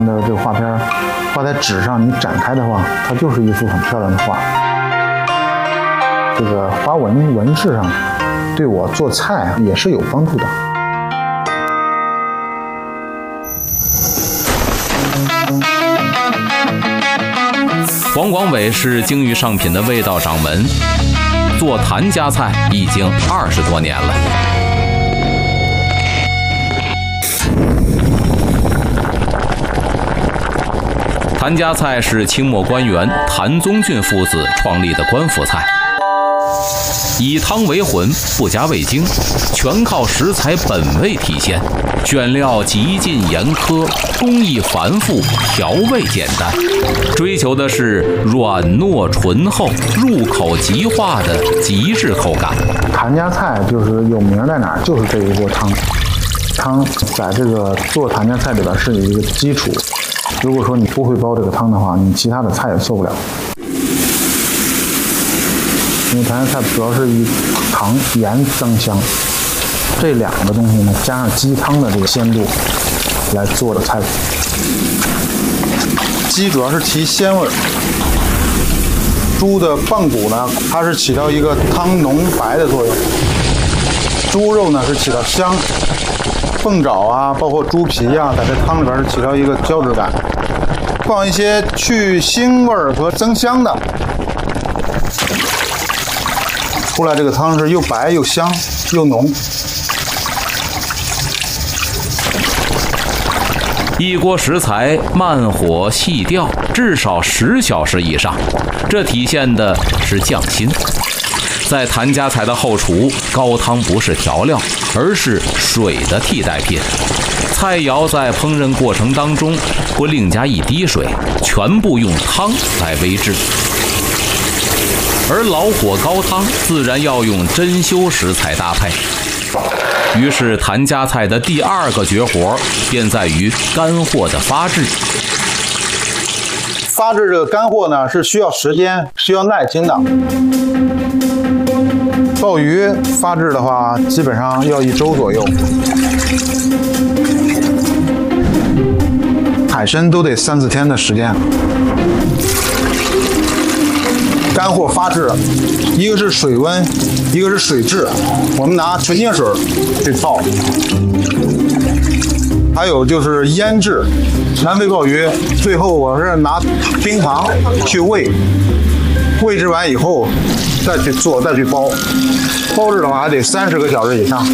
的这个画片画在纸上，你展开的话，它就是一幅很漂亮的画。这个花纹饰上，对我做菜也是有帮助的。 黄广伟是京渝上品的味道掌门，做谭家菜已经20多年了。谭家菜是清末官员谭宗俊父子创立的官府菜，以汤为浑，不加味精，全靠食材本味体现，选料极尽严苛，工艺繁复，调味简单，追求的是软糯醇厚、入口即化的极致口感。 谭家菜就是有名在哪儿，就是这一锅汤。汤在这个做谭家菜里边是有一个基础。如果说你不会煲这个汤的话，你其他的菜也做不了。因为谭家菜主要是以糖、盐增香，这两个东西呢，加上鸡汤的这个鲜度来做的菜。鸡主要是提鲜味儿，猪的棒骨呢，它是起到一个汤浓白的作用，猪肉呢是起到香。凤爪啊，包括猪皮啊，在这汤里边是起到一个胶质感，放一些去腥味儿和增香的，出来这个汤是又白又香又浓。 一锅食材慢火细吊，至少10小时以上，这体现的是匠心。在谭家菜的后厨，高汤不是调料，而是水的替代品。菜肴在烹饪过程当中不另加一滴水，全部用汤来煨制。而老火高汤自然要用珍馐食材搭配。于是谭家菜的第2个绝活便在于干货的发制。 发制这个干货呢，是需要时间、需要耐心的。鲍鱼发制的话，基本上要1周左右。海参都得3、4天的时间。干货发制，一个是水温，一个是水质。我们拿纯净水去泡。还有就是腌制，南非鲍鱼，最后我是拿冰糖去煨，煨制完以后再去做，再去煲。煲制的话还得30个小时以上。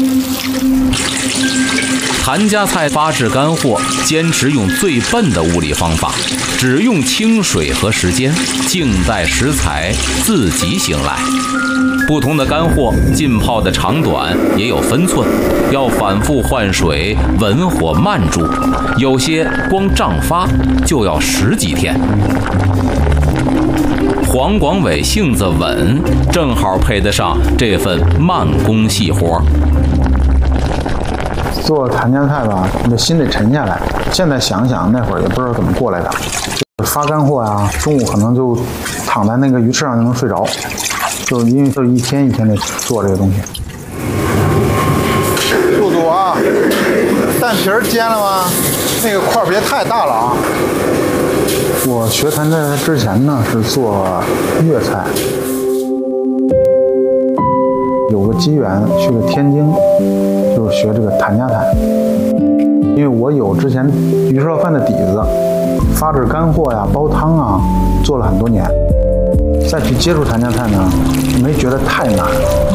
谭家菜发制干货，坚持用最笨的物理方法，只用清水和时间，静待食材自己醒来。不同的干货浸泡的长短也有分寸，要反复换水，文火慢煮，有些光胀发就要10几天。黄广伟性子稳，正好配得上这份慢工细活。 做谭家菜吧，你的心得沉下来。现在想想，那会儿也不知道怎么过来的。发干货呀，中午可能就躺在那个鱼翅上就能睡着，就因为就是一天一天的做这个东西。速度啊！蛋皮儿煎了吗？那个块别太大了啊！我学谭家菜之前呢是做粤菜，有个机缘去了天津，就是学这个谭家菜。因为我有之前鱼烧饭的底子，发制干货呀、煲汤啊，做了很多年。再去接触谭家菜呢，没觉得太难。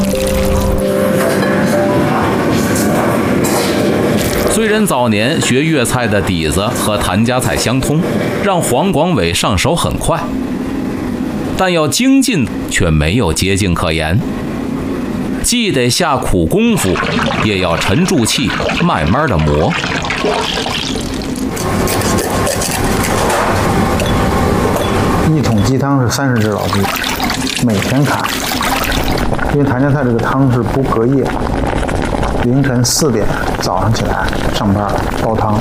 虽然早年学粤菜的底子和谭家菜相通，让黄广伟上手很快，但要精进却没有捷径可言。既得下苦功夫，也要沉住气，慢慢的磨。 一桶鸡汤是30只老鸡，每天看。因为谭家菜这个汤是不隔夜，凌晨4点早上起来上班煲汤。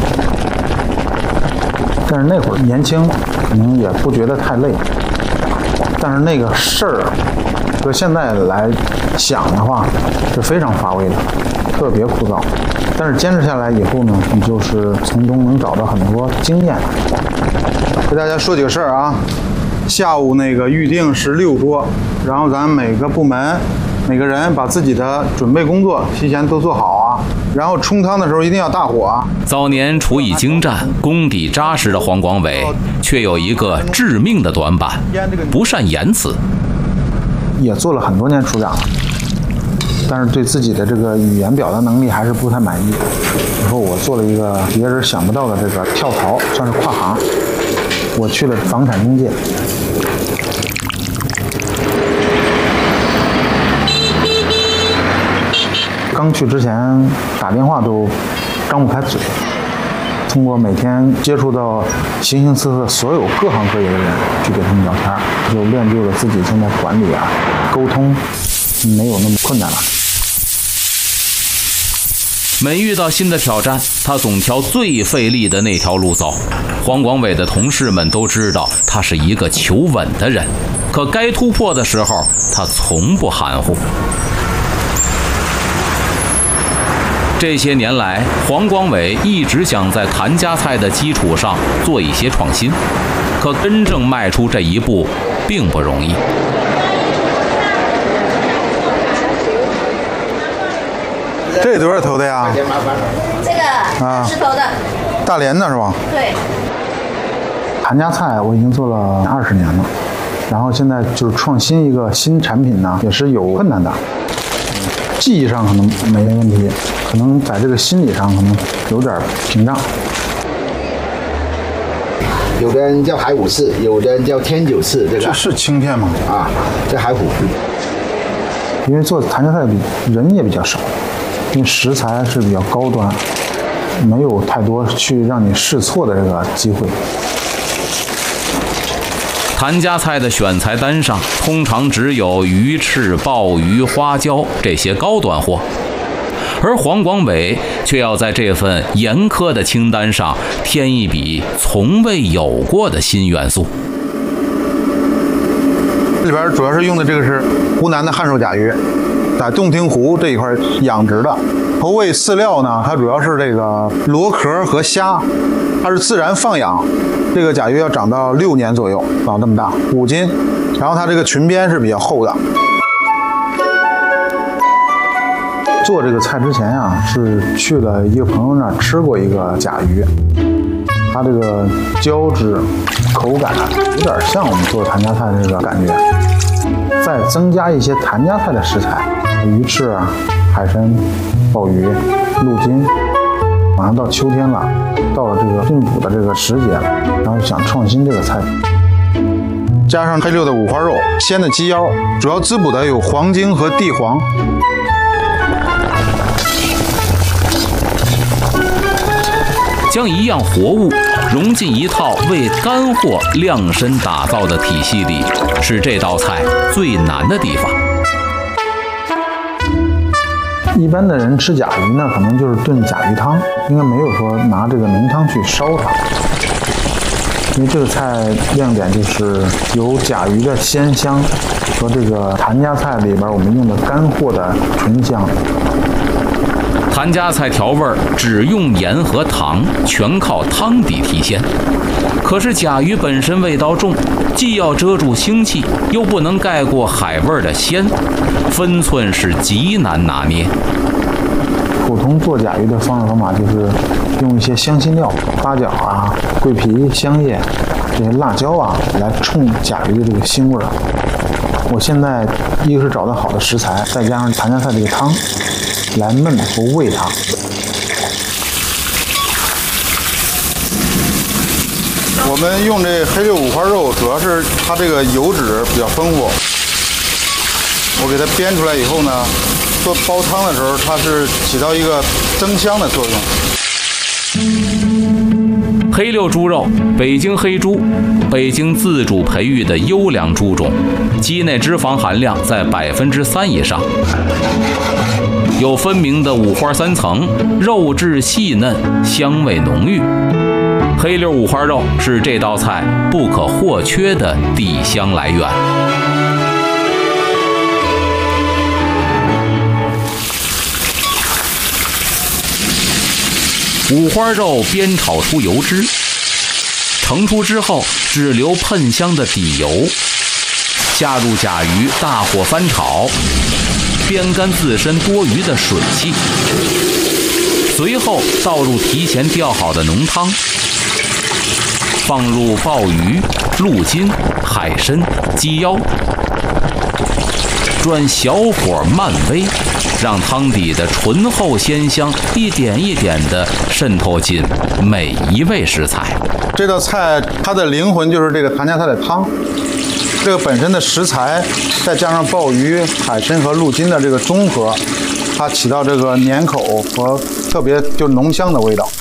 但是那会儿年轻，可能也不觉得太累。但是那个事儿和现在来想的话，是非常乏味的，特别枯燥。但但是坚持下来以后呢，你就是从中能找到很多经验。给大家说几个事儿啊，下午那个预定是6桌，然后咱每个部门每个人把自己的准备工作提前都做好啊，然后冲汤的时候一定要大火啊。 早年厨艺精湛、功底扎实的黄广伟，却有一个致命的短板，不善言辞。 也做了很多年厨长了，但是对自己的这个语言表达能力还是不太满意。以后我做了一个别人想不到的这个跳槽，算是跨行，我去了房产中介。刚去之前打电话都张不开嘴，通过每天接触到形形色色所有各行各业的人去给他们聊天，就练就了自己现在管理啊、沟通没有那么困难了。 每遇到新的挑战，他总挑最费力的那条路走。黄广伟的同事们都知道他是一个求稳的人，可该突破的时候，他从不含糊。这些年来，黄广伟一直想在谭家菜的基础上做一些创新，可真正迈出这一步并不容易。 这多少头的呀？ 这个10头的， 大连的是吧？ 对。 谭家菜我已经做了20年了，然后现在就是创新一个新产品呢，也是有困难的。技艺上可能没问题，可能在这个心理上可能有点屏障。 有的人叫海虎翅，有的人叫天九翅，这个这是青片吗？ 啊，这海虎。 因为做谭家菜人也比较少，因为食材是比较高端，没有太多去让你试错的这个机会。 谭家菜的选材单上通常只有鱼翅、鲍鱼、花椒这些高端货，而黄广伟却要在这份严苛的清单上添一笔从未有过的新元素。 这里边主要是用的这个是湖南的汉寿甲鱼，在洞庭湖这一块养殖的。投喂饲料呢，它主要是这个螺壳和虾，它是自然放养。这个甲鱼要长到6年左右，长这么大，5斤。然后它这个裙边是比较厚的。做这个菜之前啊，是去了一个朋友那儿吃过一个甲鱼，它这个胶质、口感有点像我们做谭家菜这个感觉。再增加一些谭家菜的食材，鱼翅啊、海参、鲍鱼、鹿筋。马上到秋天了，到了这个进补的这个时节了，然后想创新这个菜，加上黑溜的五花肉、鲜的鸡腰，主要滋补的有黄精和地黄。 将一样活物融进一套为干货量身打造的体系里，是这道菜最难的地方。 一般的人吃甲鱼呢，可能就是炖甲鱼汤，应该没有说拿这个浓汤去烧它。因为这个菜亮点就是有甲鱼的鲜香和这个谭家菜里边我们用的干货的醇香。 谭家菜调味只用盐和糖，全靠汤底提鲜。可是甲鱼本身味道重，既要遮住腥气，又不能盖过海味的鲜，分寸是极难拿捏。 普通做甲鱼的方式方法就是用一些香辛料，八角啊、桂皮、香叶、这些辣椒啊，来冲甲鱼的这个腥味儿。我现在一个是找到好的食材，再加上谭家菜这个汤，来焖和煨它。我们用这黑溜五花肉，主要是它这个油脂比较丰富。我给它煸出来以后呢，做煲汤的时候，它是起到一个增香的作用。 黑溜猪肉，北京黑猪，北京自主培育的优良猪种，鸡内脂肪含量在3%以上，有分明的五花三层，肉质细嫩，香味浓郁。黑溜五花肉是这道菜不可或缺的底香来源。 五花肉煸炒出油脂，盛出之后只留喷香的底油，下入甲鱼，大火翻炒，煸干自身多余的水汽，随后倒入提前吊好的浓汤，放入鲍鱼、鹿筋、海参、鸡腰，转小火慢煨，让汤底的醇厚鲜香一点一点地渗透进每一味食材。 这道菜它的灵魂就是这个谭家菜的汤，这个本身的食材，再加上鲍鱼、海参和鹿筋的这个中和，它起到这个粘口和特别就浓香的味道。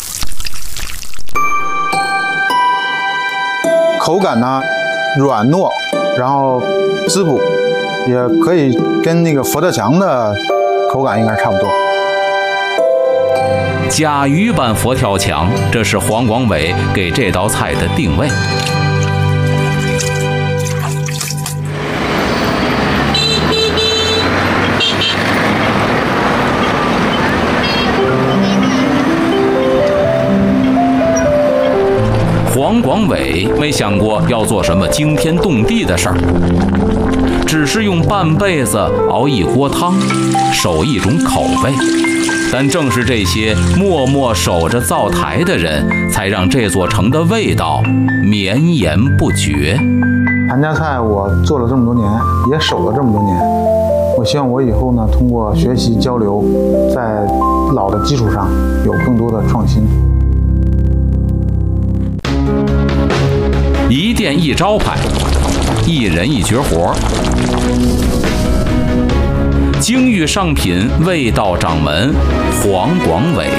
口感呢软糯，然后滋补，也可以跟那个佛跳墙的口感应该差不多。 甲鱼版佛跳墙，这是黄广伟给这道菜的定位。黄广伟没想过要做什么惊天动地的事儿，只是用半辈子熬一锅汤，守一种口味。但正是这些默默守着灶台的人，才让这座城的味道绵延不绝。 谭家菜我做了这么多年，也守了这么多年。我希望我以后呢，通过学习交流，在老的基础上有更多的创新。 一店一招牌，一人一绝活。京豫上品味道掌门黄广伟，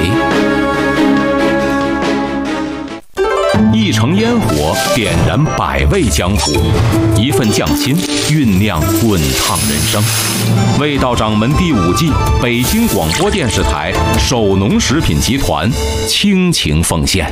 一城烟火点燃百味江湖，一份匠心酝酿滚烫人生。味道掌门第5季，北京广播电视台首农食品集团倾情奉献。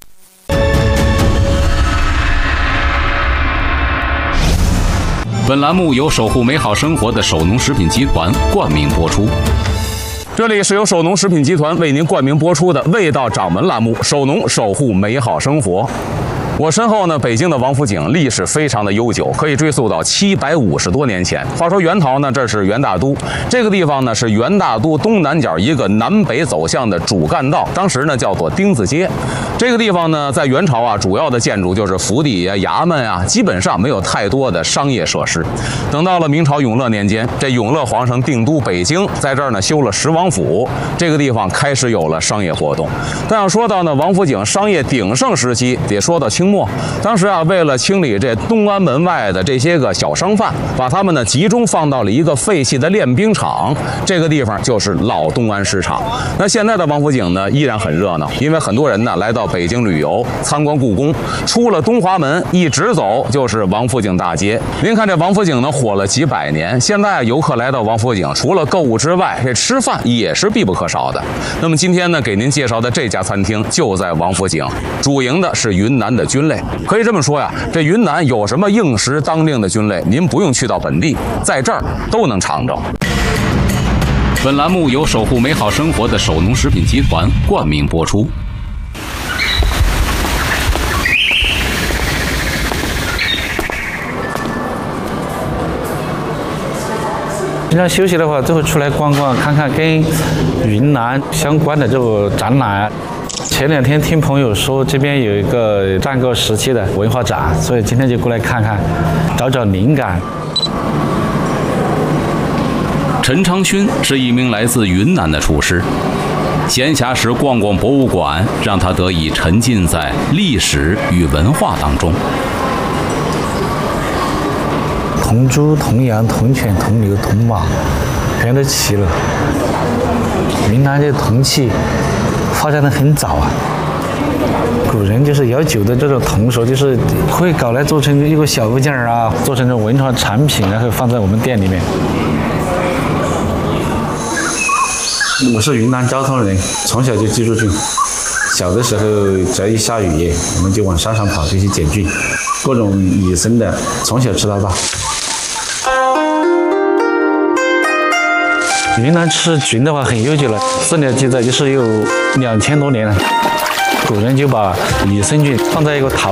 本栏目由守护美好生活的首农食品集团冠名播出。这里是由首农食品集团为您冠名播出的味道掌门栏目，首农守护美好生活。我身后呢，北京的王府井历史非常的悠久，可以追溯到750多年前。话说元朝呢，这是元大都，这个地方呢是元大都东南角一个南北走向的主干道，当时呢叫做丁字街。这个地方呢，在元朝啊，主要的建筑就是府邸啊、衙门啊，基本上没有太多的商业设施。等到了明朝永乐年间，这永乐皇上定都北京，在这儿呢修了十王府，这个地方开始有了商业活动。但要说到呢，王府井商业鼎盛时期，得说到清末。当时啊，为了清理这东安门外的这些个小商贩，把他们呢集中放到了一个废弃的练兵场，这个地方就是老东安市场。那现在的王府井呢，依然很热闹，因为很多人呢来到北京旅游，参观故宫，出了东华门一直走就是王府井大街。您看这王府井呢火了几百年，现在游客来到王府井，除了购物之外，这吃饭也是必不可少的。那么今天呢，给您介绍的这家餐厅就在王府井，主营的是云南的菌类。可以这么说呀，这云南有什么应时当令的菌类，您不用去到本地，在这儿都能尝着。本栏目由守护美好生活的首农食品集团冠名播出。 平常休息的话，就会出来逛逛，看看跟云南相关的这个展览。前2天听朋友说这边有一个战国时期的文化展，所以今天就过来看看，找找灵感。 陈昌勋是一名来自云南的厨师，闲暇时逛逛博物馆，让他得以沉浸在历史与文化当中。 铜猪、铜羊、铜犬、铜牛、铜马，全都齐了。云南这铜器发展的很早啊，古人就是有酒的这种铜手，就是会搞来做成一个小物件啊，做成这种文创产品，然后放在我们店里面。我是云南昭通人，从小就居住郡。小的时候只要一下雨，我们就往山上跑，就去捡菌，各种野生的，从小吃到大。 云南吃菌的话很悠久了，资料记载就是有2000多年了。古人就把益生菌放在一个陶